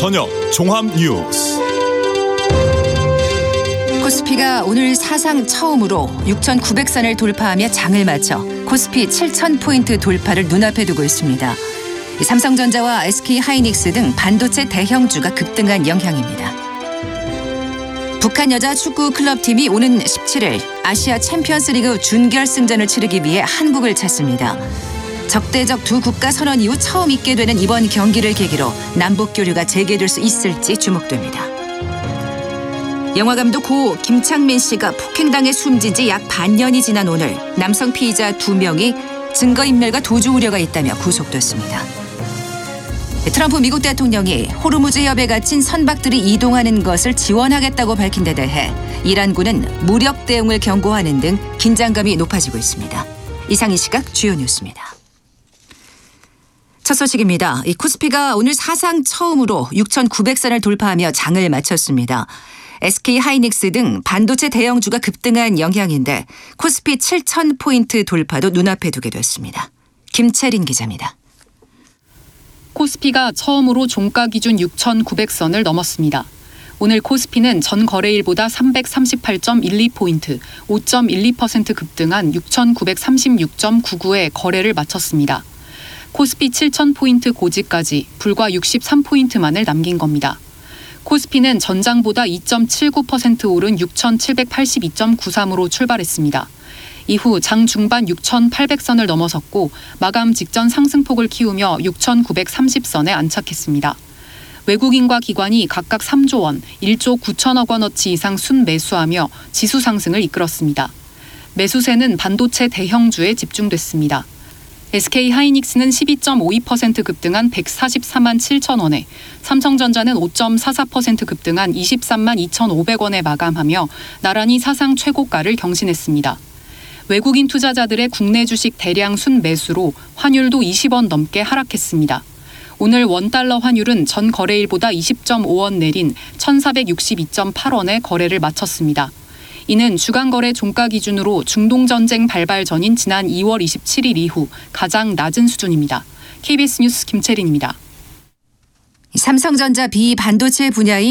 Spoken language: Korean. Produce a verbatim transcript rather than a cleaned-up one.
저녁 종합 뉴스. 코스피가 오늘 사상 처음으로 육천구백 선을 돌파하며 장을 마쳐 코스피 칠천 포인트 돌파를 눈앞에 두고 있습니다. 삼성전자와 에스케이하이닉스 등 반도체 대형주가 급등한 영향입니다. 북한 여자 축구 클럽팀이 오는 십칠 일 아시아 챔피언스리그 준결승전을 치르기 위해 한국을 찾습니다. 적대적 두 국가 선언 이후 처음 있게 되는 이번 경기를 계기로 남북 교류가 재개될 수 있을지 주목됩니다. 영화감독 고 김창민 씨가 폭행당해 숨진 지 약 반년이 지난 오늘 남성 피의자 두 명이 증거인멸과 도주 우려가 있다며 구속됐습니다. 트럼프 미국 대통령이 호르무즈 해협에 갇힌 선박들이 이동하는 것을 지원하겠다고 밝힌 데 대해 이란군은 무력 대응을 경고하는 등 긴장감이 높아지고 있습니다. 이상 이 시각 주요 뉴스입니다. 첫 소식입니다. 이 코스피가 오늘 사상 처음으로 육천구백 선을 돌파하며 장을 마쳤습니다. 에스케이하이닉스 등 반도체 대형주가 급등한 영향인데 코스피 칠천 포인트 돌파도 눈앞에 두게 됐습니다. 김채린 기자입니다. 코스피가 처음으로 종가 기준 육천구백 선을 넘었습니다. 오늘 코스피는 전 거래일보다 삼백삼십팔 점 일이 포인트, 오 점 일이 퍼센트 급등한 육천구백삼십육 점 구구에 거래를 마쳤습니다. 코스피 칠천 포인트 고지까지 불과 육십삼 포인트만을 남긴 겁니다. 코스피는 전장보다 이 점 칠구 퍼센트 오른 육천칠백팔십이 점 구삼으로 출발했습니다. 이후 장 중반 육천팔백 선을 넘어섰고 마감 직전 상승폭을 키우며 육천구백삼십 선에 안착했습니다. 외국인과 기관이 각각 삼조 원, 일조 구천억 원어치 이상 순매수하며 지수 상승을 이끌었습니다. 매수세는 반도체 대형주에 집중됐습니다. 에스케이하이닉스는 십이 점 오이 퍼센트 급등한 백사십사만 칠천 원에, 삼성전자는 오 점 사사 퍼센트 급등한 이십삼만 이천오백 원에 마감하며 나란히 사상 최고가를 경신했습니다. 외국인 투자자들의 국내 주식 대량 순매수로 환율도 이십 원 넘게 하락했습니다. 오늘 원달러 환율은 전 거래일보다 이십 점 오 원 내린 천사백육십이 점 팔 원에 거래를 마쳤습니다. 이는 주간 거래 종가 기준으로 중동전쟁 발발 전인 지난 이월 이십칠일 이후 가장 낮은 수준입니다. 케이비에스 뉴스 김채린입니다. 삼성전자 비반도체 분야인